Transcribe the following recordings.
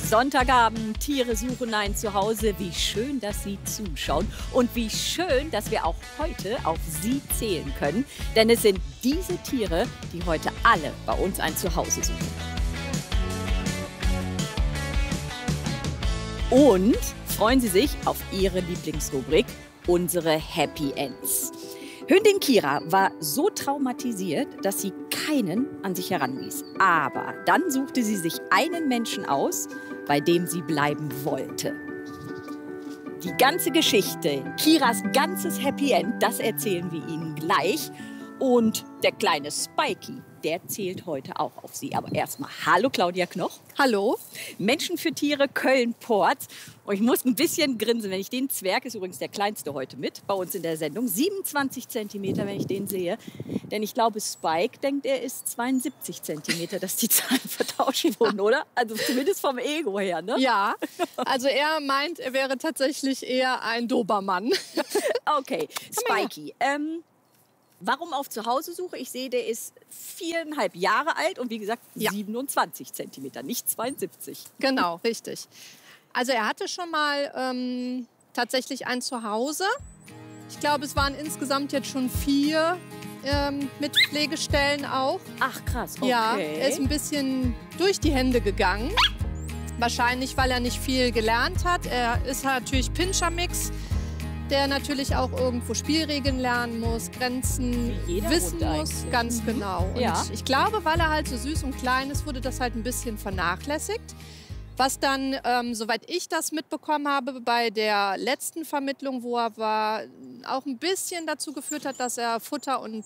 Sonntagabend, Tiere suchen ein Zuhause. Wie schön, dass Sie zuschauen und wie schön, dass wir auch heute auf Sie zählen können. Denn es sind diese Tiere, die heute alle bei uns ein Zuhause suchen. Und freuen Sie sich auf Ihre Lieblingsrubrik, unsere Happy Ends. Hündin Kira war so traumatisiert, dass sie keinen an sich heranließ. Aber dann suchte sie sich einen Menschen aus, bei dem sie bleiben wollte. Die ganze Geschichte, Kiras ganzes Happy End, das erzählen wir Ihnen gleich. Und der kleine Spikey, der zählt heute auch auf Sie. Aber erstmal, hallo Claudia Knoch. Hallo. Menschen für Tiere, Köln-Port. Und ich muss ein bisschen grinsen, wenn ich den Zwerg, ist übrigens der kleinste heute mit, bei uns in der Sendung, 27 Zentimeter, wenn ich den sehe. Denn ich glaube, Spike denkt, er ist 72 Zentimeter, dass die Zahlen vertauscht wurden, oder? Also zumindest vom Ego her, ne? Ja, also er meint, er wäre tatsächlich eher ein Dobermann. Okay, Spikey. Warum auf Zuhause-Suche? Ich sehe, der ist 4,5 Jahre alt und wie gesagt 27 Zentimeter, nicht 72. Genau, richtig. Also er hatte schon mal tatsächlich ein Zuhause. Ich glaube, es waren insgesamt jetzt schon 4 mit Pflegestellen auch. Ach krass, okay. Ja, er ist ein bisschen durch die Hände gegangen. Wahrscheinlich, weil er nicht viel gelernt hat. Er ist natürlich Pinscher-Mix, der natürlich auch irgendwo Spielregeln lernen muss, Grenzen wissen muss. Ganz genau. Und ja. ich glaube, weil er halt so süß und klein ist, wurde das halt ein bisschen vernachlässigt. Was dann, soweit ich das mitbekommen habe, bei der letzten Vermittlung, wo er war, auch ein bisschen dazu geführt hat, dass er Futter und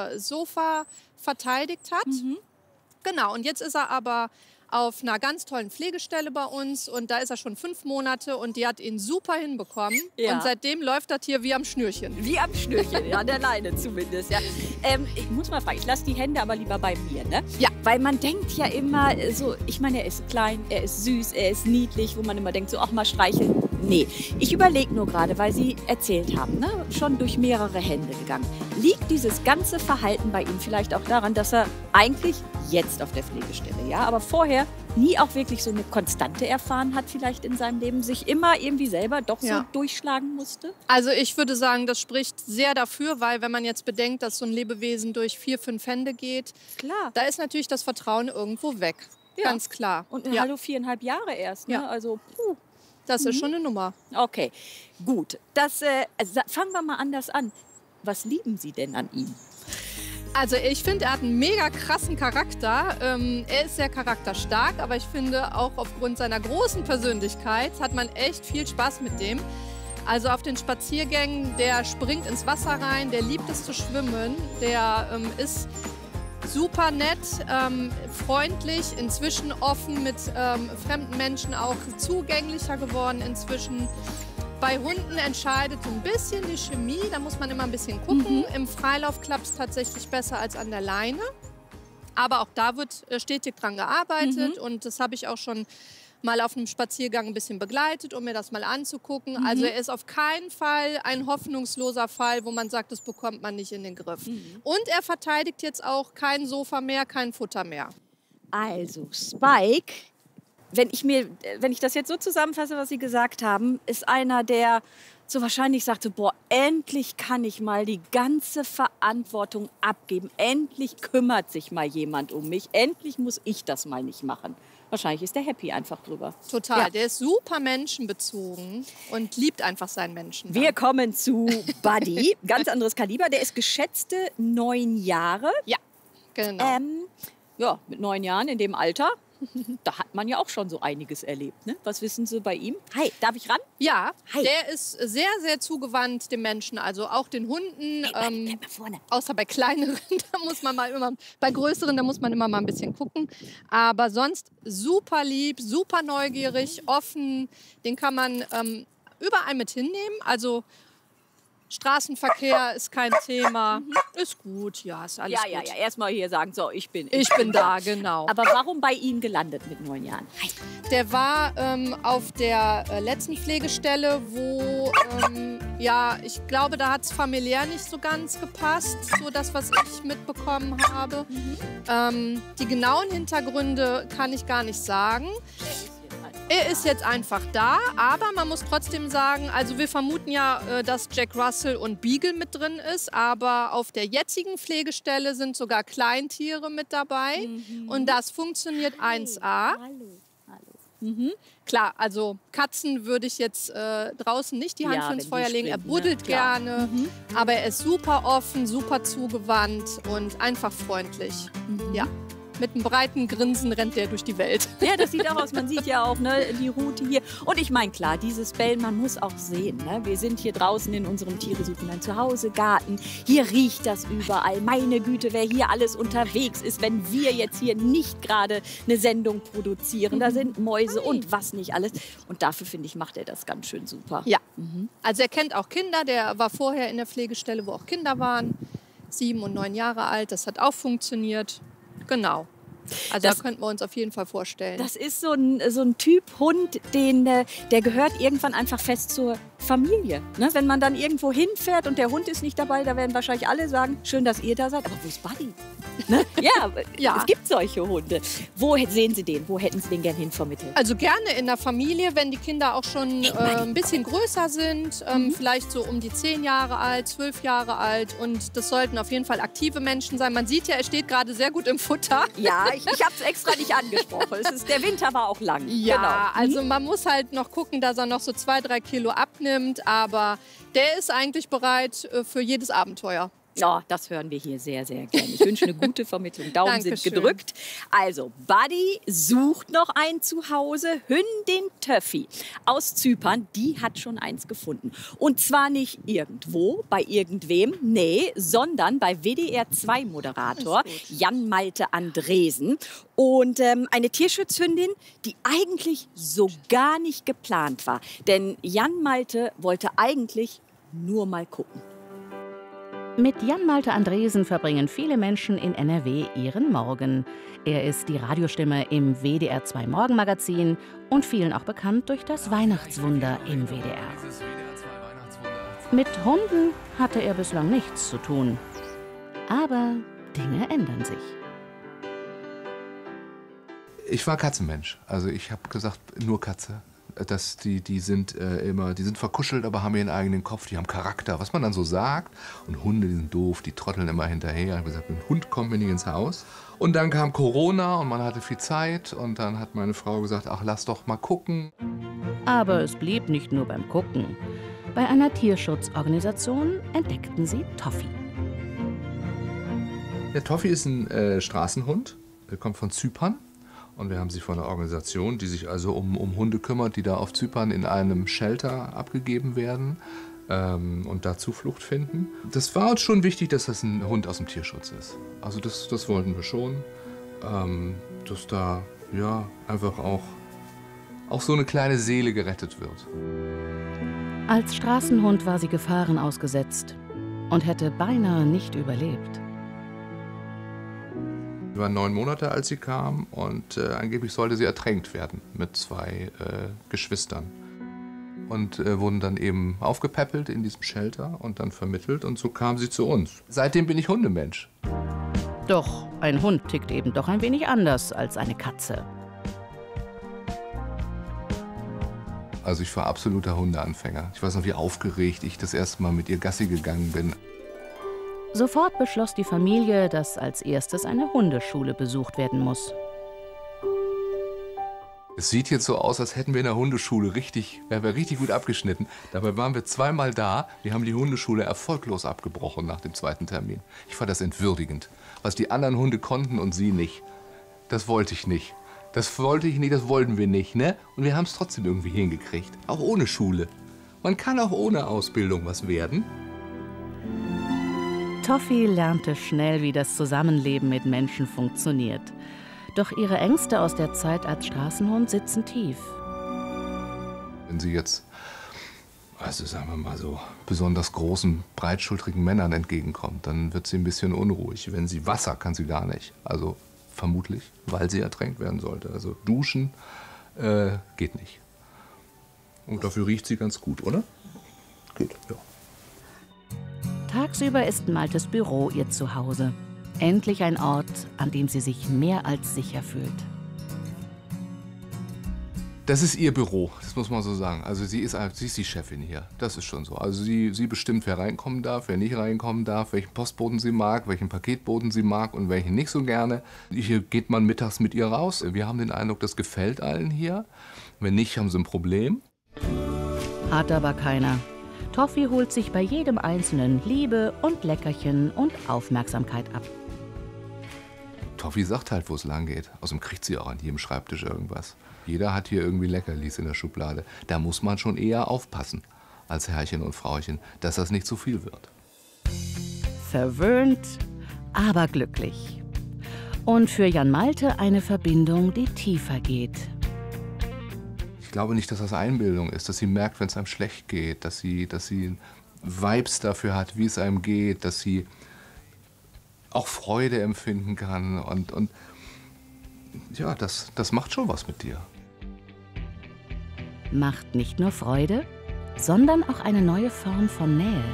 Sofa verteidigt hat. Mhm. Genau, und jetzt ist er aber auf einer ganz tollen Pflegestelle bei uns und da ist er schon 5 Monate und die hat ihn super hinbekommen. Ja. Und seitdem läuft das hier wie am Schnürchen. Wie am Schnürchen, ja, an der Leine zumindest. Ja. Ich muss mal fragen, ich lasse die Hände aber lieber bei mir, ne? Ja. Weil man denkt ja immer so, ich meine, er ist klein, er ist süß, er ist niedlich, wo man immer denkt, so, ach mal streicheln. Nee, ich überlege nur gerade, weil Sie erzählt haben, ne? Schon durch mehrere Hände gegangen. Liegt dieses ganze Verhalten bei ihm vielleicht auch daran, dass er eigentlich jetzt auf der Pflegestelle, ja, aber vorher nie auch wirklich so eine Konstante erfahren hat vielleicht in seinem Leben, sich immer irgendwie selber doch so durchschlagen musste? Also ich würde sagen, das spricht sehr dafür, weil wenn man jetzt bedenkt, dass so ein Lebewesen durch 4, 5 Hände geht, klar, da ist natürlich das Vertrauen irgendwo weg, ganz klar. Und hallo, 4,5 Jahre erst, ne? Also das ist schon eine Nummer. Okay, gut. Das, fangen wir mal anders an. Was lieben Sie denn an ihm? Also ich finde, er hat einen mega krassen Charakter. Er ist sehr charakterstark, aber ich finde auch aufgrund seiner großen Persönlichkeit hat man echt viel Spaß mit dem. Also auf den Spaziergängen, der springt ins Wasser rein, der liebt es zu schwimmen, der ist super nett, freundlich, inzwischen offen mit fremden Menschen, auch zugänglicher geworden inzwischen. Bei Hunden entscheidet ein bisschen die Chemie, da muss man immer ein bisschen gucken. Im Freilauf klappt es tatsächlich besser als an der Leine. Aber auch da wird stetig dran gearbeitet und das habe ich auch schon mal auf einem Spaziergang ein bisschen begleitet, um mir das mal anzugucken. Also er ist auf keinen Fall ein hoffnungsloser Fall, wo man sagt, das bekommt man nicht in den Griff. Und er verteidigt jetzt auch kein Sofa mehr, kein Futter mehr. Also Spike, wenn ich das jetzt so zusammenfasse, was Sie gesagt haben, ist einer, der so wahrscheinlich sagte, boah, endlich kann ich mal die ganze Verantwortung abgeben. Endlich kümmert sich mal jemand um mich. Endlich muss ich das mal nicht machen. Wahrscheinlich ist der happy einfach drüber. Total, ja. Der ist super menschenbezogen und liebt einfach seinen Menschen. Wir kommen zu Buddy, ganz anderes Kaliber. Der ist geschätzte 9 Jahre. Ja, genau. Mit 9 Jahren in dem Alter. Da hat man ja auch schon so einiges erlebt. Ne? Was wissen Sie bei ihm? Hi, darf ich ran? Ja, Hi. Der ist sehr, sehr zugewandt dem Menschen, also auch den Hunden. Bleib mal vorne. Außer bei kleineren, da muss man bei größeren, da muss man immer mal ein bisschen gucken. Aber sonst super lieb, super neugierig, offen. Den kann man überall mit hinnehmen. Also Straßenverkehr ist kein Thema. Ist gut, ja, ist alles gut. Ja. Erstmal hier sagen, so, ich bin da, genau. Aber warum bei Ihnen gelandet mit 9 Jahren? Hi. Der war auf der letzten Pflegestelle, wo, ich glaube, da hat es familiär nicht so ganz gepasst, so das, was ich mitbekommen habe. Die genauen Hintergründe kann ich gar nicht sagen. Er ist jetzt einfach da, aber man muss trotzdem sagen, also wir vermuten ja, dass Jack Russell und Beagle mit drin ist, aber auf der jetzigen Pflegestelle sind sogar Kleintiere mit dabei und das funktioniert 1A. Hallo. Klar, also Katzen würde ich jetzt draußen nicht die Hand für ins Feuer legen. Er buddelt gerne, aber er ist super offen, super zugewandt und einfach freundlich. Ja. Mit einem breiten Grinsen rennt der durch die Welt. Ja, das sieht auch aus. Man sieht ja auch die Route hier. Und ich meine, klar, dieses Bellen, man muss auch sehen. Ne? Wir sind hier draußen in unserem Tiere suchen ein Zuhause Garten. Hier riecht das überall. Meine Güte, wer hier alles unterwegs ist, wenn wir jetzt hier nicht gerade eine Sendung produzieren. Da sind Mäuse und was nicht alles. Und dafür, finde ich, macht er das ganz schön super. Ja, also er kennt auch Kinder. Der war vorher in der Pflegestelle, wo auch Kinder waren. 7 und 9 Jahre alt. Das hat auch funktioniert. Genau. Also da könnten wir uns auf jeden Fall vorstellen. Das ist so ein Typ Hund, der gehört irgendwann einfach fest zur Familie. Ne? Wenn man dann irgendwo hinfährt und der Hund ist nicht dabei, da werden wahrscheinlich alle sagen, schön, dass ihr da seid. Aber wo ist Buddy? Ne? Ja, es gibt solche Hunde. Wo sehen Sie den? Wo hätten Sie den gern hinvermittelt? Also gerne in der Familie, wenn die Kinder auch schon ein bisschen größer sind. Vielleicht so um die 10 Jahre alt, 12 Jahre alt. Und das sollten auf jeden Fall aktive Menschen sein. Man sieht ja, er steht gerade sehr gut im Futter. Ja, ich habe es extra nicht angesprochen. Der Winter war auch lang. Ja, genau. Also man muss halt noch gucken, dass er noch so 2-3 Kilo abnimmt. Aber der ist eigentlich bereit für jedes Abenteuer. Ja, das hören wir hier sehr, sehr gerne. Ich wünsche eine gute Vermittlung. Daumen sind gedrückt. Also, Buddy sucht noch ein Zuhause. Hündin Töffi aus Zypern, die hat schon eins gefunden. Und zwar nicht irgendwo, bei irgendwem, nee, sondern bei WDR-2-Moderator Jan-Malte Andresen. Und eine Tierschutzhündin, die eigentlich so gar nicht geplant war. Denn Jan-Malte wollte eigentlich nur mal gucken. Mit Jan-Malte Andresen verbringen viele Menschen in NRW ihren Morgen. Er ist die Radiostimme im WDR 2 Morgenmagazin und vielen auch bekannt durch das Weihnachtswunder im WDR. Mit Hunden hatte er bislang nichts zu tun. Aber Dinge ändern sich. Ich war Katzenmensch. Also ich habe gesagt, nur Katze. Die sind verkuschelt, aber haben ihren eigenen Kopf, die haben Charakter, was man dann so sagt. Und Hunde, die sind doof, die trotteln immer hinterher. Ich habe gesagt, ein Hund kommt mir nicht ins Haus. Und dann kam Corona und man hatte viel Zeit. Und dann hat meine Frau gesagt, ach, lass doch mal gucken. Aber es blieb nicht nur beim Gucken. Bei einer Tierschutzorganisation entdeckten sie Toffi. Der Toffi ist ein Straßenhund, der kommt von Zypern. Und wir haben sie von einer Organisation, die sich also um Hunde kümmert, die da auf Zypern in einem Shelter abgegeben werden und da Zuflucht finden. Das war uns schon wichtig, dass das ein Hund aus dem Tierschutz ist. Also das wollten wir schon, dass da ja einfach auch so eine kleine Seele gerettet wird. Als Straßenhund war sie Gefahren ausgesetzt und hätte beinahe nicht überlebt. Sie war 9 Monate, als sie kam, und angeblich sollte sie ertränkt werden mit 2 Geschwistern. Und wurden dann eben aufgepäppelt in diesem Shelter und dann vermittelt, und so kam sie zu uns. Seitdem bin ich Hundemensch. Doch ein Hund tickt eben doch ein wenig anders als eine Katze. Also ich war absoluter Hundeanfänger. Ich weiß noch, wie aufgeregt ich das erste Mal mit ihr Gassi gegangen bin. Sofort beschloss die Familie, dass als erstes eine Hundeschule besucht werden muss. Es sieht jetzt so aus, als hätten wir in der Hundeschule wären wir richtig gut abgeschnitten. Dabei waren wir 2-mal da. Wir haben die Hundeschule erfolglos abgebrochen nach dem 2. Termin. Ich fand das entwürdigend. Was die anderen Hunde konnten und sie nicht. Das wollte ich nicht. Das wollten wir nicht, ne? Und wir haben es trotzdem irgendwie hingekriegt. Auch ohne Schule. Man kann auch ohne Ausbildung was werden. Toffi lernte schnell, wie das Zusammenleben mit Menschen funktioniert. Doch ihre Ängste aus der Zeit als Straßenhund sitzen tief. Wenn sie jetzt, also sagen wir mal so, besonders großen, breitschultrigen Männern entgegenkommt, dann wird sie ein bisschen unruhig. Wenn sie Wasser kann sie gar nicht. Also vermutlich, weil sie ertränkt werden sollte. Also duschen geht nicht. Und dafür riecht sie ganz gut, oder? Geht, ja. Tagsüber ist Maltes Büro ihr Zuhause. Endlich ein Ort, an dem sie sich mehr als sicher fühlt. Das ist ihr Büro, das muss man so sagen. Also sie ist die Chefin hier, das ist schon so. Also sie bestimmt, wer reinkommen darf, wer nicht reinkommen darf, welchen Postboten sie mag, welchen Paketboten sie mag und welchen nicht so gerne. Hier geht man mittags mit ihr raus. Wir haben den Eindruck, das gefällt allen hier. Wenn nicht, haben sie ein Problem. Hat aber keiner. Toffi holt sich bei jedem Einzelnen Liebe und Leckerchen und Aufmerksamkeit ab. Toffi sagt halt, wo es lang geht. Außerdem kriegt sie auch an jedem Schreibtisch irgendwas. Jeder hat hier irgendwie Leckerlis in der Schublade. Da muss man schon eher aufpassen, als Herrchen und Frauchen, dass das nicht zu viel wird. Verwöhnt, aber glücklich. Und für Jan Malte eine Verbindung, die tiefer geht. Ich glaube nicht, dass das Einbildung ist, dass sie merkt, wenn es einem schlecht geht, dass sie Vibes dafür hat, wie es einem geht, dass sie auch Freude empfinden kann. Und ja, das macht schon was mit dir. Macht nicht nur Freude, sondern auch eine neue Form von Nähe.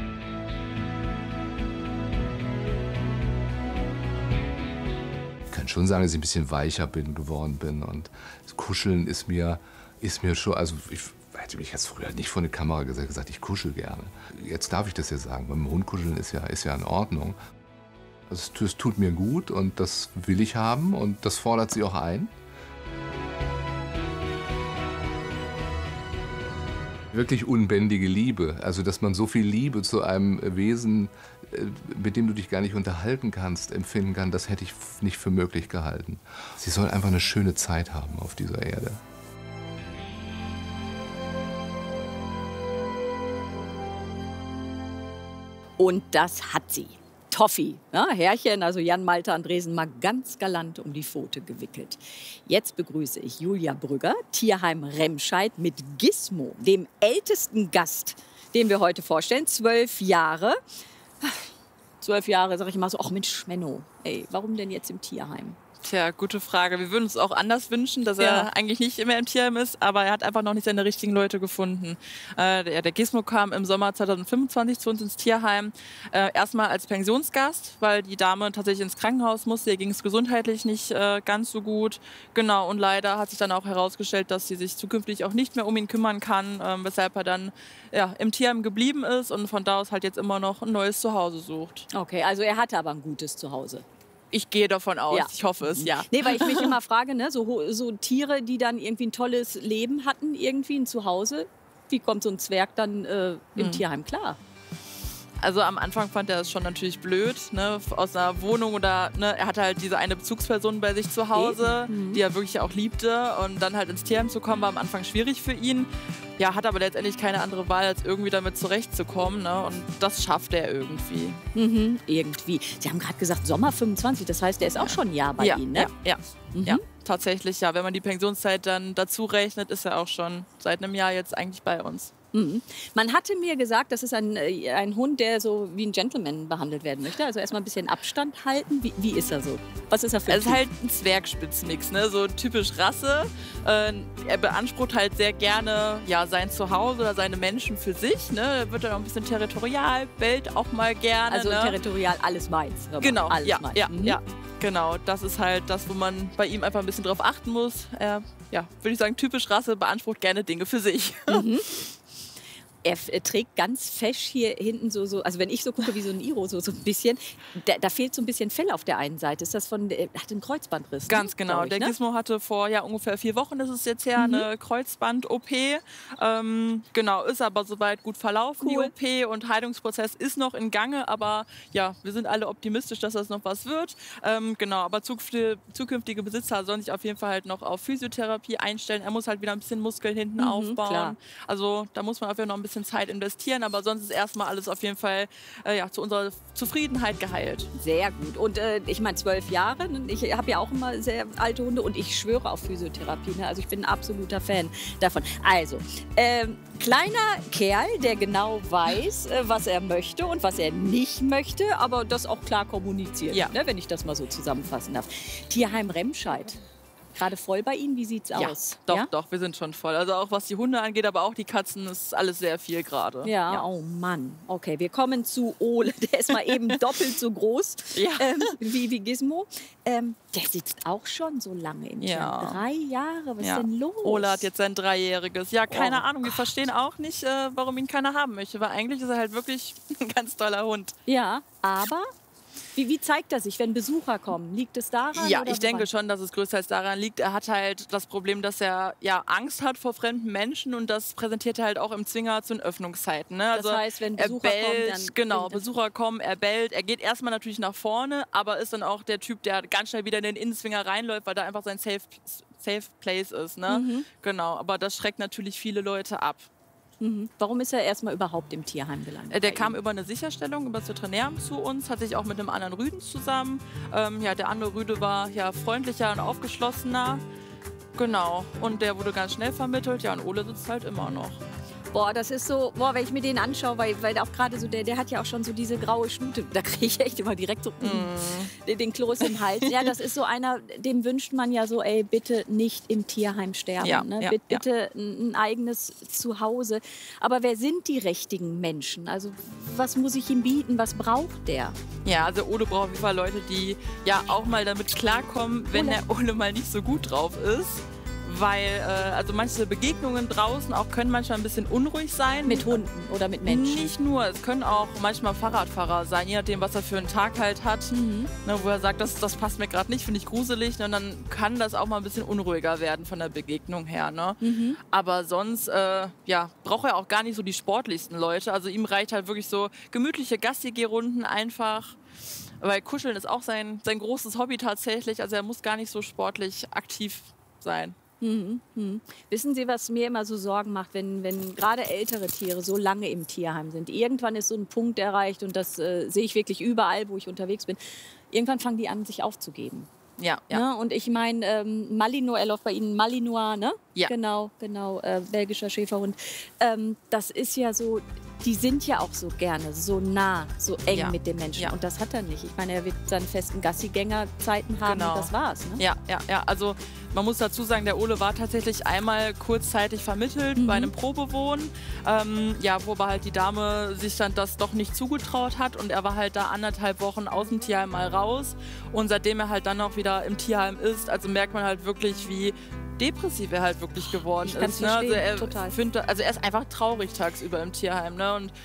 Ich kann schon sagen, dass ich ein bisschen weicher geworden bin. Und das Kuscheln ist mir schon, also ich hätte mich jetzt früher nicht vor die Kamera gesagt, ich kuschel gerne. Jetzt darf ich das ja sagen, beim Hund kuscheln ist ja in Ordnung. Es tut mir gut und das will ich haben und das fordert sie auch ein. Wirklich unbändige Liebe, also dass man so viel Liebe zu einem Wesen, mit dem du dich gar nicht unterhalten kannst, empfinden kann, das hätte ich nicht für möglich gehalten. Sie soll einfach eine schöne Zeit haben auf dieser Erde. Und das hat sie. Toffi, ja, Herrchen, also Jan Malte Andresen, mal ganz galant um die Pfote gewickelt. Jetzt begrüße ich Julia Brügger, Tierheim Remscheid mit Gizmo, dem ältesten Gast, den wir heute vorstellen. 12 Jahre. 12 Jahre, sag ich mal so, ach Mensch, Menno, ey, warum denn jetzt im Tierheim? Tja, gute Frage. Wir würden uns auch anders wünschen, dass er eigentlich nicht immer im Tierheim ist, aber er hat einfach noch nicht seine richtigen Leute gefunden. Der Gizmo kam im Sommer 2025 zu uns ins Tierheim. Erstmal als Pensionsgast, weil die Dame tatsächlich ins Krankenhaus musste. Ihr ging es gesundheitlich nicht ganz so gut. Genau, und leider hat sich dann auch herausgestellt, dass sie sich zukünftig auch nicht mehr um ihn kümmern kann, weshalb er dann im Tierheim geblieben ist und von da aus halt jetzt immer noch ein neues Zuhause sucht. Okay, also er hatte aber ein gutes Zuhause. Ich gehe davon aus, ja. Ich hoffe es, ja. Nee, weil ich mich immer frage, ne, so Tiere, die dann irgendwie ein tolles Leben hatten, irgendwie ein Zuhause, wie kommt so ein Zwerg dann im Tierheim klar? Also am Anfang fand er es schon natürlich blöd, ne, aus einer Wohnung oder ne, er hatte halt diese eine Bezugsperson bei sich zu Hause, die er wirklich auch liebte und dann halt ins Tierheim zu kommen, war am Anfang schwierig für ihn. Ja, hat aber letztendlich keine andere Wahl, als irgendwie damit zurechtzukommen, ne, und das schafft er irgendwie. Irgendwie. Sie haben gerade gesagt Sommer 25, das heißt, der ist auch schon ein Jahr bei Ihnen, ne? Ja, tatsächlich, ja. Wenn man die Pensionszeit dann dazu rechnet, ist er auch schon seit einem Jahr jetzt eigentlich bei uns. Man hatte mir gesagt, das ist ein Hund, der so wie ein Gentleman behandelt werden möchte. Also erstmal ein bisschen Abstand halten. Wie ist er so? Was ist er für ein Typ? Er ist halt ein Zwergspitznix, ne? So typisch Rasse. Er beansprucht halt sehr gerne sein Zuhause oder seine Menschen für sich. Ne? Er wird dann auch ein bisschen territorial, bellt auch mal gerne. Also ne? territorial, alles meins. Genau, alles ja, meins. ja. Genau, das ist halt das, wo man bei ihm einfach ein bisschen drauf achten muss. Er, würde ich sagen, typisch Rasse, beansprucht gerne Dinge für sich. Er trägt ganz fesch hier hinten so, also wenn ich so gucke wie so ein Iro, so ein bisschen, da fehlt so ein bisschen Fell auf der einen Seite. Ist das hat einen Kreuzbandriss? Ganz genau. Ich, der Gizmo hatte vor ungefähr 4 Wochen, das ist jetzt her, eine Kreuzband-OP. Genau, ist aber soweit gut verlaufen, die OP, und Heilungsprozess ist noch in Gange, aber ja, wir sind alle optimistisch, dass das noch was wird. Genau, aber zukünftige Besitzer sollen sich auf jeden Fall halt noch auf Physiotherapie einstellen. Er muss halt wieder ein bisschen Muskeln hinten aufbauen. Klar. Also da muss man auf jeden Fall noch ein bisschen Zeit investieren, aber sonst ist erstmal alles auf jeden Fall zu unserer Zufriedenheit geheilt. Sehr gut. Und ich meine 12 Jahre, ich habe ja auch immer sehr alte Hunde und ich schwöre auf Physiotherapie. Ne? Also ich bin ein absoluter Fan davon. Also, kleiner Kerl, der genau weiß, was er möchte und was er nicht möchte, aber das auch klar kommuniziert, ne? Wenn ich das mal so zusammenfassen darf. Tierheim Remscheid. gerade voll bei Ihnen? Wie sieht's aus? Doch, wir sind schon voll. Also auch was die Hunde angeht, aber auch die Katzen, ist alles sehr viel gerade. Ja, oh Mann. Okay, wir kommen zu Ole. Der ist mal eben doppelt so groß wie Gizmo. Der sitzt auch schon so lange im Tierheim. 3 Jahre, was ist denn los? Ole hat jetzt sein 3-jähriges. Ja, keine Ahnung, wir verstehen auch nicht, warum ihn keiner haben möchte, weil eigentlich ist er halt wirklich ein ganz toller Hund. Ja, aber wie zeigt er sich, wenn Besucher kommen? Liegt es daran? Ja, oder ich denke schon, dass es größtenteils daran liegt. Er hat halt das Problem, dass er Angst hat vor fremden Menschen und das präsentiert er halt auch im Zwinger zu den Öffnungszeiten. Ne? Also das heißt, wenn Besucher kommen, dann... Genau, Besucher kommen, er bellt. Er geht erstmal natürlich nach vorne, aber ist dann auch der Typ, der ganz schnell wieder in den Innenzwinger reinläuft, weil da einfach sein Safe Place ist. Ne? Genau, aber das schreckt natürlich viele Leute ab. Warum ist er erstmal überhaupt im Tierheim gelandet? Der kam über eine Sicherstellung, über das Veterinäramt zu uns, hat sich auch mit einem anderen Rüden zusammen. Der andere Rüde war freundlicher und aufgeschlossener. Genau, und der wurde ganz schnell vermittelt. Ja, und Ole sitzt halt immer noch. Boah, das ist so, wenn ich mir den anschaue, weil auch gerade so, der hat ja auch schon so diese graue Schnute, da kriege ich echt immer direkt so den Kloß im Hals. Ja, das ist so einer, dem wünscht man ja so, ey, bitte nicht im Tierheim sterben, bitte ein eigenes Zuhause. Aber wer sind die richtigen Menschen? Also was muss ich ihm bieten, was braucht der? Ja, also Ole braucht auf jeden Fall Leute, die auch mal damit klarkommen, wenn der Ole mal nicht so gut drauf ist. Weil also manche Begegnungen draußen auch können manchmal ein bisschen unruhig sein. Mit Hunden oder mit Menschen? Nicht nur, es können auch manchmal Fahrradfahrer sein, je nachdem, was er für einen Tag halt hat. Ne, wo er sagt, das passt mir gerade nicht, finde ich gruselig. Ne, und dann kann das auch mal ein bisschen unruhiger werden von der Begegnung her. Ne? Aber sonst braucht er auch gar nicht so die sportlichsten Leute. Also ihm reicht halt wirklich so gemütliche Gassi-Geh-Runden einfach. Weil Kuscheln ist auch sein großes Hobby tatsächlich. Also er muss gar nicht so sportlich aktiv sein. Wissen Sie, was mir immer so Sorgen macht, wenn gerade ältere Tiere so lange im Tierheim sind? Irgendwann ist so ein Punkt erreicht und das sehe ich wirklich überall, wo ich unterwegs bin. Irgendwann fangen die an, sich aufzugeben. Ja. Ne? Und ich meine, Malinois, er läuft bei Ihnen Malinois, ne? Ja. Genau, belgischer Schäferhund. Das ist ja so, die sind ja auch so gerne, so nah, so eng mit den Menschen. Ja. Und das hat er nicht. Ich meine, er wird seine festen Gassigängerzeiten haben und das war's. Ne? Ja. Also man muss dazu sagen, der Ole war tatsächlich einmal kurzzeitig vermittelt bei einem Probewohnen, wo aber halt die Dame sich dann das doch nicht zugetraut hat und er war halt da 1,5 Wochen aus dem Tierheim mal raus und seitdem er halt dann auch wieder im Tierheim ist, also merkt man halt wirklich, wie depressiv er halt wirklich geworden ist. Ne? Also er ist einfach traurig tagsüber im Tierheim, ne? Und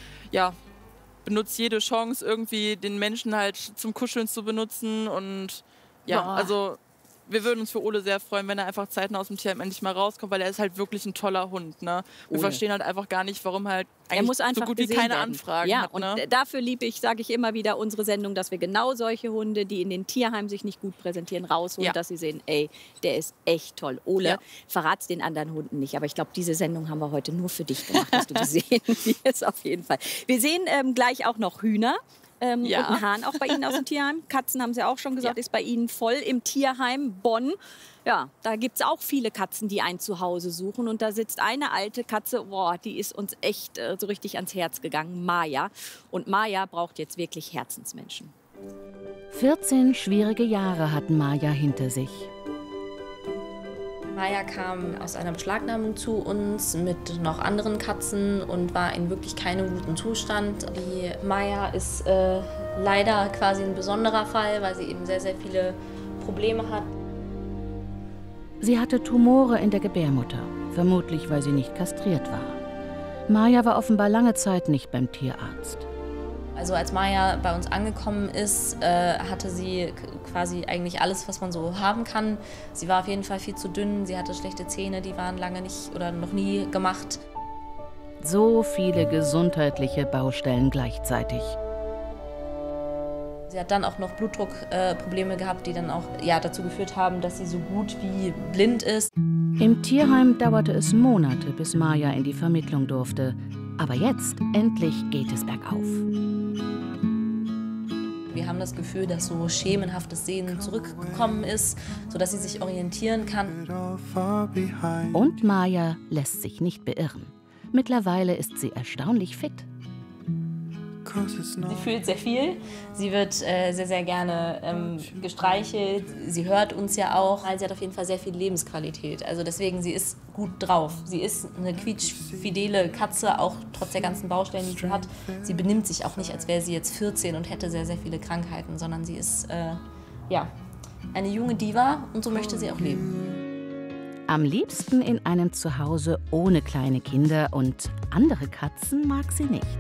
benutzt jede Chance, irgendwie den Menschen halt zum Kuscheln zu benutzen und also wir würden uns für Ole sehr freuen, wenn er einfach zeitnah aus dem Tierheim endlich mal rauskommt, weil er ist halt wirklich ein toller Hund. Ne? Wir verstehen halt einfach gar nicht, warum halt er muss einfach so gut wie keine Anfragen hat. Und dafür liebe ich, sage ich immer wieder, unsere Sendung, dass wir genau solche Hunde, die in den Tierheimen sich nicht gut präsentieren, rausholen, dass sie sehen, ey, der ist echt toll. Ole, verrat's den anderen Hunden nicht. Aber ich glaube, diese Sendung haben wir heute nur für dich gemacht, dass du gesehen wirst, auf jeden Fall. Wir sehen gleich auch noch Hühner. Und ein Hahn auch bei Ihnen aus dem Tierheim. Katzen, haben Sie auch schon gesagt, ist bei Ihnen voll im Tierheim Bonn. Ja, da gibt es auch viele Katzen, die ein Zuhause suchen. Und da sitzt eine alte Katze, die ist uns echt so richtig ans Herz gegangen, Maya. Und Maya braucht jetzt wirklich Herzensmenschen. 14 schwierige Jahre hat Maya hinter sich. Maya kam aus einer Beschlagnahmung zu uns mit noch anderen Katzen und war in wirklich keinem guten Zustand. Die Maya ist leider quasi ein besonderer Fall, weil sie eben sehr, sehr viele Probleme hat. Sie hatte Tumore in der Gebärmutter, vermutlich weil sie nicht kastriert war. Maya war offenbar lange Zeit nicht beim Tierarzt. Also als Maya bei uns angekommen ist, hatte sie quasi eigentlich alles, was man so haben kann. Sie war auf jeden Fall viel zu dünn, sie hatte schlechte Zähne, die waren lange nicht oder noch nie gemacht. So viele gesundheitliche Baustellen gleichzeitig. Sie hat dann auch noch Blutdruckprobleme gehabt, die dann auch dazu geführt haben, dass sie so gut wie blind ist. Im Tierheim dauerte es Monate, bis Maya in die Vermittlung durfte. Aber jetzt, endlich geht es bergauf. Wir haben das Gefühl, dass so schemenhaftes Sehen zurückgekommen ist, sodass sie sich orientieren kann. Und Maya lässt sich nicht beirren. Mittlerweile ist sie erstaunlich fit. Sie fühlt sehr viel. Sie wird sehr, sehr gerne gestreichelt. Sie hört uns ja auch. Sie hat auf jeden Fall sehr viel Lebensqualität. Also deswegen, sie ist gut drauf. Sie ist eine quietschfidele Katze, auch trotz der ganzen Baustellen, die sie hat. Sie benimmt sich auch nicht, als wäre sie jetzt 14 und hätte sehr, sehr viele Krankheiten, sondern sie ist eine junge Diva und so möchte sie auch leben. Am liebsten in einem Zuhause ohne kleine Kinder und andere Katzen mag sie nicht.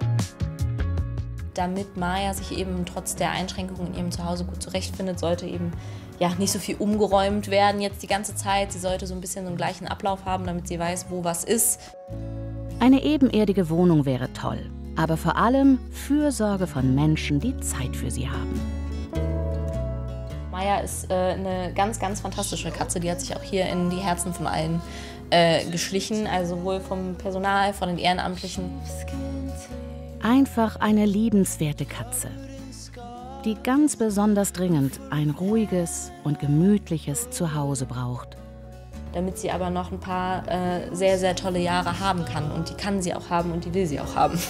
Damit Maya sich eben trotz der Einschränkungen in ihrem Zuhause gut zurechtfindet, sollte eben nicht so viel umgeräumt werden jetzt die ganze Zeit. Sie sollte so ein bisschen so einen gleichen Ablauf haben, damit sie weiß, wo was ist. Eine ebenerdige Wohnung wäre toll, aber vor allem Fürsorge von Menschen, die Zeit für sie haben. Maya ist eine ganz, ganz fantastische Katze. Die hat sich auch hier in die Herzen von allen geschlichen, also sowohl vom Personal, von den Ehrenamtlichen. Einfach eine liebenswerte Katze, die ganz besonders dringend ein ruhiges und gemütliches Zuhause braucht. Damit sie aber noch ein paar sehr, sehr tolle Jahre haben kann. Und die kann sie auch haben und die will sie auch haben.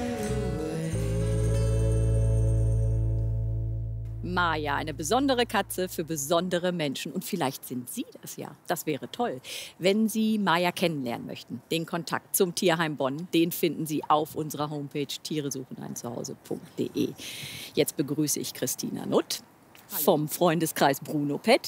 Maya, eine besondere Katze für besondere Menschen. Und vielleicht sind Sie das ja. Das wäre toll. Wenn Sie Maya kennenlernen möchten, den Kontakt zum Tierheim Bonn, den finden Sie auf unserer Homepage tieresucheneinzuhause.de. Jetzt begrüße ich Christina Nutt vom Freundeskreis Bruno Pet.